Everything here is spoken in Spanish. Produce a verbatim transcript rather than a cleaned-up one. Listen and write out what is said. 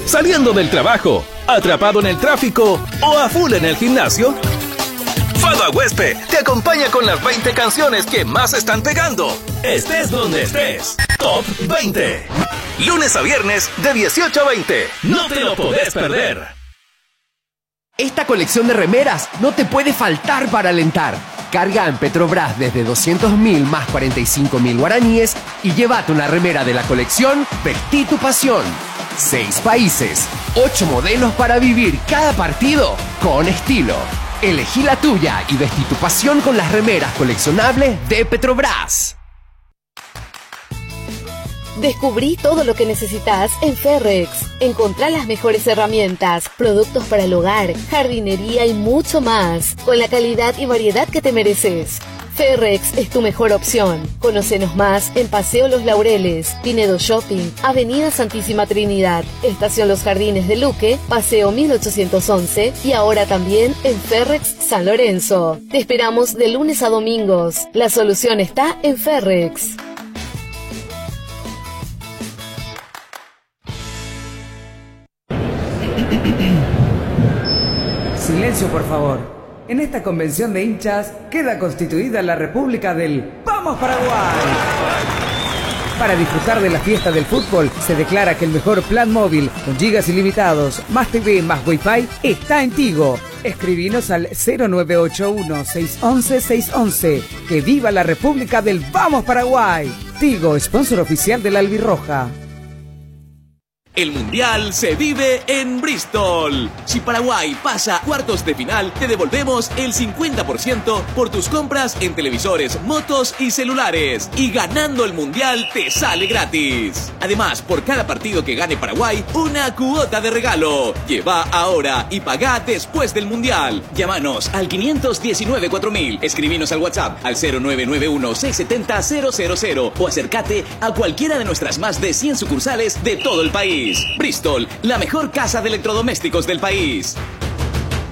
¿Saliendo del trabajo? ¿Atrapado en el tráfico? ¿O a full en el gimnasio? Fado Aguespe te acompaña con las veinte canciones que más están pegando. Estés donde estés. Top veinte. Lunes a viernes de dieciocho a veinte. No te lo podés perder. Esta colección de remeras no te puede faltar para alentar. Carga en Petrobras desde doscientos mil más cuarenta y cinco mil guaraníes y llévate una remera de la colección Vestí tu pasión. Seis países, ocho modelos para vivir cada partido con estilo. Elegí la tuya y vestí tu pasión con las remeras coleccionables de Petrobras. Descubrí todo lo que necesitas en Ferrex. Encontrá las mejores herramientas, productos para el hogar, jardinería y mucho más, con la calidad y variedad que te mereces. Ferrex es tu mejor opción. Conócenos más en Paseo Los Laureles, Pinedo Shopping, Avenida Santísima Trinidad, Estación Los Jardines de Luque, Paseo mil ochocientos once y ahora también en Ferrex San Lorenzo. Te esperamos de lunes a domingos. La solución está en Ferrex. Silencio, por favor. En esta convención de hinchas queda constituida la República del ¡Vamos Paraguay! Para disfrutar de la fiesta del fútbol, se declara que el mejor plan móvil con gigas ilimitados, más T V, más Wi-Fi, está en Tigo. Escribinos al cero nueve ocho uno, seis uno uno, seis uno uno. ¡Que viva la República del Vamos Paraguay! Tigo, sponsor oficial de la Albirroja. El Mundial se vive en Bristol. Si Paraguay pasa a cuartos de final, te devolvemos el cincuenta por ciento por tus compras en televisores, motos y celulares. Y ganando el Mundial te sale gratis. Además, por cada partido que gane Paraguay, una cuota de regalo. Lleva ahora y pagá después del Mundial. Llámanos al quinientos diecinueve cuatro mil. Escribinos al WhatsApp al cero nueve nueve uno, seis siete cero, cero cero cero o acércate a cualquiera de nuestras más de cien sucursales de todo el país. Bristol, la mejor casa de electrodomésticos del país.